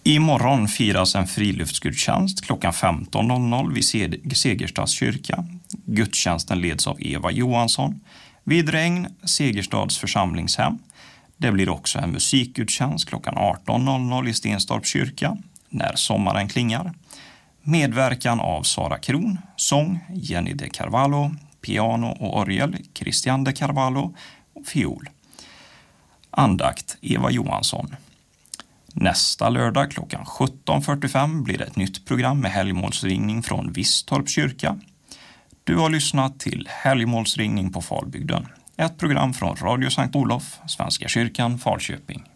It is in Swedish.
Imorgon firas en friluftsgudstjänst klockan 15.00 vid Segerstads kyrka. Gudstjänsten leds av Eva Johansson vid Regn, Segerstads församlingshem. Det blir också en musikgudstjänst klockan 18.00 i Stenstorps kyrka när sommaren klingar. Medverkan av Sara Kron, sång, Jenny de Carvalho, piano och orgel, Christian de Carvalho och fiol. Andakt Eva Johansson. Nästa lördag klockan 17.45 blir det ett nytt program med helgmålsringning från Vistorps kyrka. Du har lyssnat till Helgmålsringning på Falbygden. Ett program från Radio Sankt Olof, Svenska kyrkan, Falköping.